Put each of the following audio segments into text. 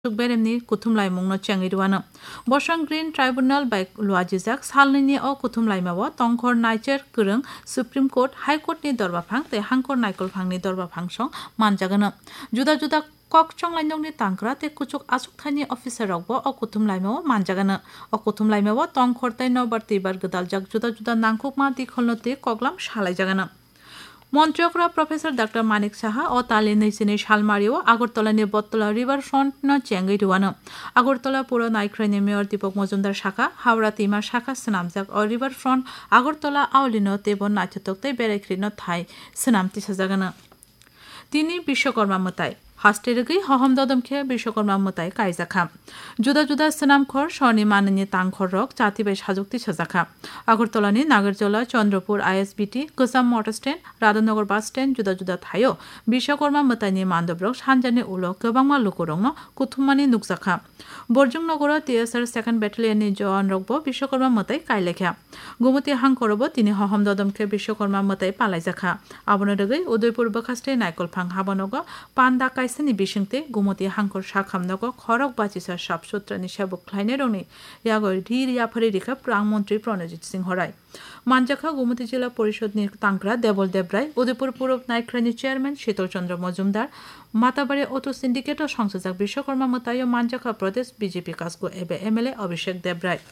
Beremni Kutumlai Mungno Changirwana. Bosang Green Tribunal by Luajizak, Salini or Kutumlai Mawa, Tongkor Niger, Kurung, Supreme Court, High Court ni Dorba Pang, the Hankor Nikol Pang ni Dorba Pangsong, Manjagana. Juda Kok Chong Lainong ni Tankra, te Kuchuk Asukani officer Rogbo, or Kutumlai Mawa, Manjagana, or Kutumlai Mawa, Tongkor Taino Bartibar Gadal Juda Nankukma, the Kolote, Koglam, Shalajagana. মন্ত্রীরা professor doctor Manik Saha ও তালে নৈসিনে শালমারিও আগরতলা নিয়ে বটতলা river front ন চেঙ্গই রুয়ানো আগরতলা পুরো নাইক্রাইনে mayor Dipak Majumdar শাখা হাওড়া তিমা শাখা স্নামজাক ও river front Agartala আউলিনো তেবন নাচতকতে বেড়াইখ্রিনো থাই স্নামতি সাজাগানো তিনি বিশ্বকর্মা মতাই হাস্টেরগৈ হহম দদমখে বিশ্বকর্মা মতাই কাইজাখা जुदा स्नामखर स्वर्णी माननी तांखर रक जातिबाई साजुक्ति सजाखा আগরতলাनि नागरजला चंद्रपुर आईएसबीटी गोजाम मटर स्टैंड राधानगर बस स्टैंड जुदा थायो विश्वकर्मा मताइनि मानदब्रक सानजानि उलो गोबांमा लुकुरंनो कुथुमानि नुकजाखा बरजुं नगर टीएसआर सेकेंड बैटालियननि जवान रकबो विश्वकर्मा मताइ काइलेखा गुमति हांखरबो तिनि हहम ददमखे विश्वकर्मा मताइ पालाइजाखा आबनदगै उदयपुर बखास्टे नायकलफां हाबनग पान्दा काइसनि बिसिंते गुमति हांखर साखामनग खरक बाचिसा সাবসূত্রানি সেবক ক্লাইনে রংনি ইয়াগর রিয়া ফরে রেখা প্রাণমন্ত্রী প্রণজিৎ সিং হরাই মানজাখা গোমতী জেলা পরিষদ তাংকরা দেবল Debray Udaipur Purab নাইক্রানি chairman Shitalchandra Majumdar Matabari auto syndicate ও সংসদক বিশ্বকর্মা মতায় মানজাখা প্রদেশ বিজেপি কাজগো এবে এমএলএ অভিষেক Debray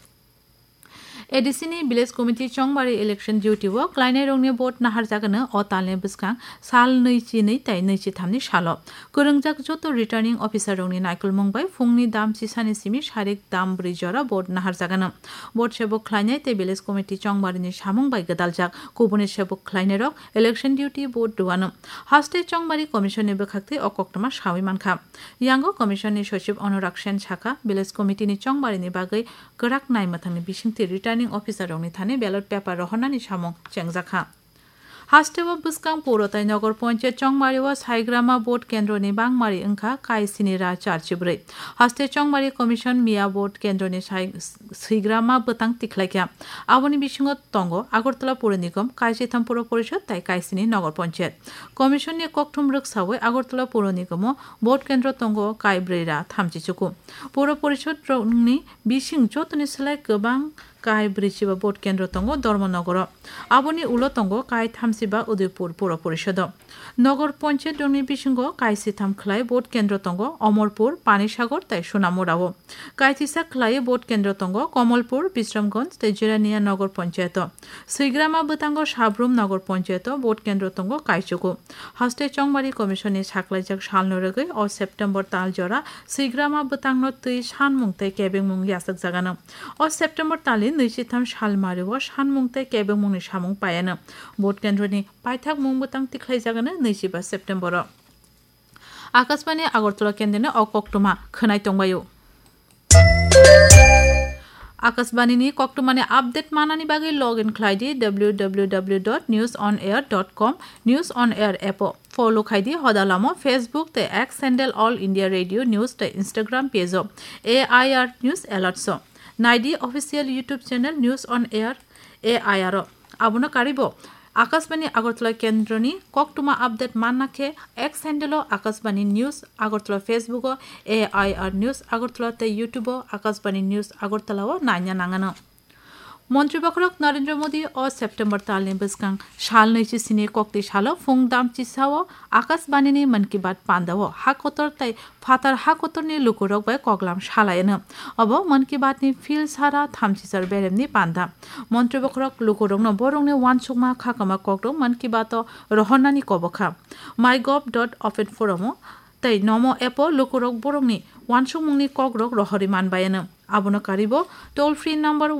एडिसिनि village committee चंबारि election डिउटिवो क्लाइने रंनि board नाहार जागोनो अ तालने बिस्कां साल 22 ताइ 23 सालो गोरोंजाक जत रिटार्निं अफिसार रंनि नायकल मंबाय फुंनि दाम सिसानि सिमि सारिक दाम ब्रिजरा बोर्ड नाहार जागोनो बोर्ड सेबक क्लाइने ते विलेज कमिटि चंबारिनि सामुं बाय गदालजाक कुबुनि सेबक क्लाइने रक इलेक्शन डिउटि बोर्ड दुवानो हास्टे चंबारि कमिशननि बखाक्ति अकक्तमा सावि मानखा यांगो कमिशननि सचिव अनुराग सेन शाखा विलेज कमिटिनि चंबारिनि बागै गराक नायमाथांनि बिसिंति रिटार्निं অফিসার রংনি থানে ব্যালট পেপার রহনানি সামং চেংজাখা হাস্টেব বুসকাং পৌরতাই নগর পঞ্চায়েত চংমারিও সাইগ্রামা বোর্ড কেন্দ্রনি বাংমারি ওংখা কাইসিনি রা চারচিব্रै হাস্টে চংমারি কমিশন মিয়া বোর্ড কেন্দ্রনি সাইগ্রামা বতাং তিখলাইকা আবনি বিসঙ্গ তঙ্গ আগরতলা পৌর নিগম কাইসিথাম পৌর পরিষদ তাই কাইসিনি নগর পঞ্চায়েত কমিশননি ককঠুম রুকসাওয়ে আগরতলা পৌর নিগম বোর্ড কেন্দ্র তঙ্গ কাইব্রৈরা থামচিচুকু পৌর পরিষদ রংনি বিসিং যতনি সেলাই গোবাं কাই ব্রিচিবা বোর্ড কেন্দ্র তঙ্গ ধর্মনগর আবনি উলো তঙ্গ কাই থামসিবা উদয়পুর পৌর পরিষদ নগর পঞ্চায়েত রংনি বিসঙ্গ কাইসি থামখলাই বোর্ড কেন্দ্র তঙ্গ অমরপুর পানিসাগর তাই সোনামুড়াও কাইথিসা খলাই বোর্ড কেন্দ্র তঙ্গ কমলপুর বিশ্রামগঞ্জ তাই জিরানিয়া নগর পঞ্চায়েত সৈগ্রামা বতাঙ্গ সাবরুম নগর পঞ্চায়েত বোর্ড কেন্দ্র তঙ্গ কাইচুকু হাস্টে চংবারি কমিশনে সাকলাইজাক সালনরগৈ অ সেপ্টেম্বর তালজরা সৈগ্রামা বতাংন তৈ সানমুং তাই কেবেংমুং ইয়াসাক জাগানো অ সেপ্টেম্বর তালি নৈশিথাম শালমারিও সানमुंथाय केबेमुंनि सामुं पायानो भोट केन्द्रनि पाइथाक मुंबोतां तिख्लाय जागानो 25 सेप्टेम्बर आकाशबाणी आगरतला केन्द्रनि अकक्तमा खोनाय तंबायो आकाशबाणीनि कक्तमानि आपडेट मानानि बागै लग इन खालायदि www.newsonair.com news on air app follow खायदि हदालामो Facebook ते x handle all India radio news ते Instagram Peugeot AIR news alerts Nayudu official YouTube channel news on air AIR आबुनो कारिबो Akashvani Agartala केन्द्रनि कक्तमा update माननाखे x handle Akashvani news Agartala Facebook AIR news Agartala ते YouTube Akashvani news Agartala नायना नांगानो মন্ত্রী বখরক নরেন্দ্র মোদী ও September তালনি বসকাং সাল 29 কক্তি সালো ফুং দাম চিসাও আকাশবাণীনি মন কি বাত পান্দাও হাকতর তাই ফাতার হাকতরনি লুকুরক বাই কগলাম সালায়নো অব মন কি বাতনি ফিল সারা থামচিসার বেরেমনি পান্দা মন্ত্রী বখরক লুকুরং ন বরংনি ওয়ানসুকমা খাকামা কগদং মন কি বাত রহনানি কবখা mygov.open তাই নমো এপ লুকুরক বরংনি ওয়ানসুকমুংনি কগরক রহরি মানবায়নো আবনো কারিব টোল ফ্রি নম্বর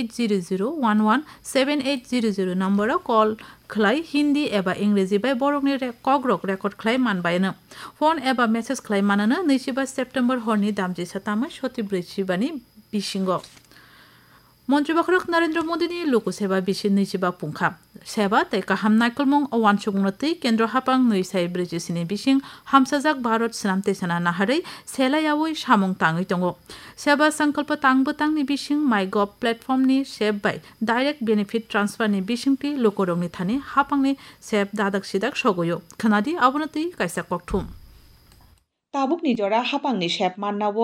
1800117800 নম্বর কল खलाई हिंदी एबा इंग्रेजी बाय बरकनि कग्रक रेकर्ड खलाई मानबायनो फन एबा मेसेज खलाई माननो 25 सेप्टेम्बर हरनि दामजि सातामै सतिब्रैसिबानि बिसिंग मन्त्री बखरक नरेंद्र मोदीनि लोकसेवा बिसिन 25 पुंखा सेवा तै काहाम नायकलमं अवान सुगुनति केन्द्र हापां 240 बिसिं हामसाजाक भारत सनामते सना नाहारै सेलायावै सामुं ताङै दङ सेवा संकल्प तांबोतांनि बिसिं MyGov प्लेटफर्मनि save bye direct benefit ट्रान्सफारनि बिसिंति लोकरंनि थानि हापांनि save दादाक सिदाक सगयो खनादि अबनति कायसा कक्थुम ताबुक निजरा हापांनि सेभ माननावो